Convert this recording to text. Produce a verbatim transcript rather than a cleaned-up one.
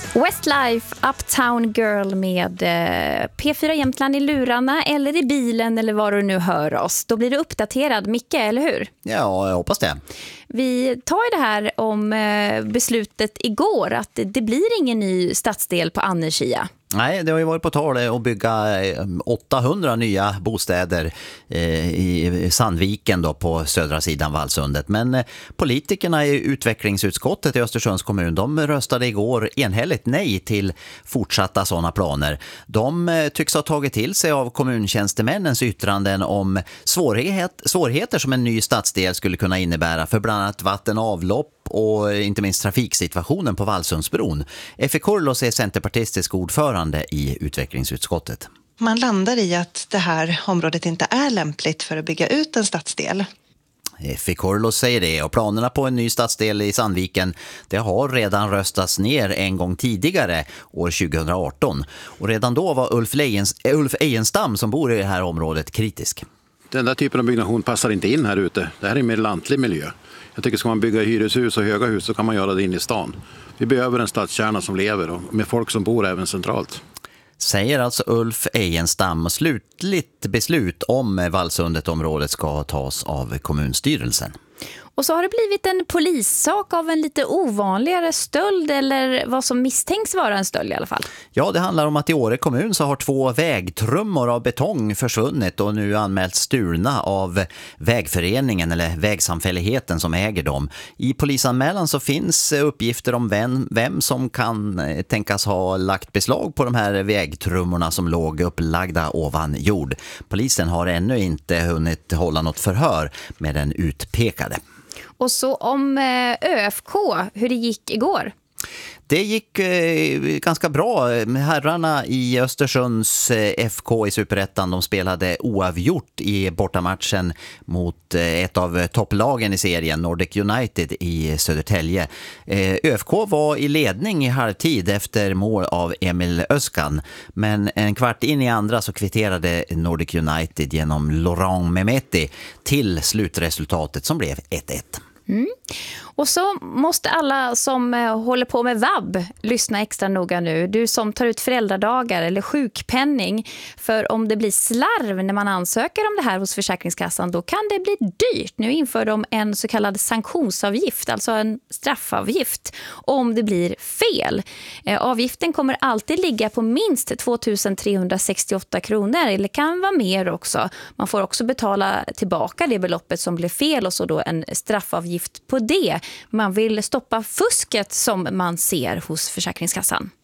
Westlife, Uptown Girl med P fyra Jämtland i lurarna eller i bilen eller var du nu hör oss. Då blir det uppdaterad, Micke, eller hur? Ja, jag hoppas det. Vi tar ju det här om beslutet igår att det blir ingen ny stadsdel på Annerskia. Nej, det har ju varit på tal att bygga åttahundra nya bostäder i Sandviken då på södra sidan Vallsundet. Men politikerna i utvecklingsutskottet i Östersunds kommun, de röstade igår enhälligt nej till fortsatta sådana planer. De tycks ha tagit till sig av kommuntjänstemännens yttranden om svårighet, svårigheter som en ny stadsdel skulle kunna innebära för bland annat vatten och avlopp och inte minst trafiksituationen på Vallsundsbron. Effe Kurlos är centerpartistisk ordförande i utvecklingsutskottet. Man landar i att det här området inte är lämpligt för att bygga ut en stadsdel. Effe Kurlos säger det, och planerna på en ny stadsdel i Sandviken, det har redan röstats ner en gång tidigare, år tjugo arton. Och redan då var Ulf, Lejens, Ulf Ejenstam som bor i det här området kritisk. Den där typen av byggnation passar inte in här ute. Det här är en mer lantlig miljö. Jag tycker ska man bygga hyreshus och höga hus så kan man göra det in i stan. Vi behöver en stadskärna som lever och med folk som bor även centralt. Säger alltså Ulf Ejenstam, och slutligt beslut om Vallsundet-området ska tas av kommunstyrelsen. Och så har det blivit en polissak av en lite ovanligare stöld, eller vad som misstänks vara en stöld i alla fall. Ja, det handlar om att i Åre kommun så har två vägtrummor av betong försvunnit och nu anmälts stulna av vägföreningen eller vägsamfälligheten som äger dem. I polisanmälan så finns uppgifter om vem, vem som kan tänkas ha lagt beslag på de här vägtrummorna som låg upplagda ovan jord. Polisen har ännu inte hunnit hålla något förhör med den utpekade. Och så om ÖFK, hur det gick igår. Det gick eh, ganska bra. Herrarna i Östersunds eh, F K i Superettan, de spelade oavgjort i bortamatchen mot eh, ett av topplagen i serien, Nordic United i Södertälje. Eh, ÖFK var i ledning i halvtid efter mål av Emil Öskan, men en kvart in i andra så kvitterade Nordic United genom Laurent Mehmeti till slutresultatet som blev ett ett. Mm. Och så måste alla som eh, håller på med vab lyssna extra noga nu. Du som tar ut föräldradagar eller sjukpenning. För om det blir slarv när man ansöker om det här hos Försäkringskassan, då kan det bli dyrt. Nu inför de en så kallad sanktionsavgift, alltså en straffavgift, om det blir fel. Eh, avgiften kommer alltid ligga på minst två tusen trehundrasextioåtta kronor, eller kan vara mer också. Man får också betala tillbaka det beloppet som blev fel och så då en straffavgift på det. Man vill stoppa fusket som man ser hos Försäkringskassan.